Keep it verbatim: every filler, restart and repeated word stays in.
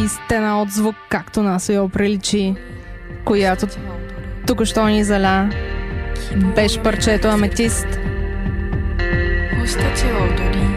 и стена от звук, както нас я приличи, която току-що ни заля. Беше парчето Аметист. 星たちは踊り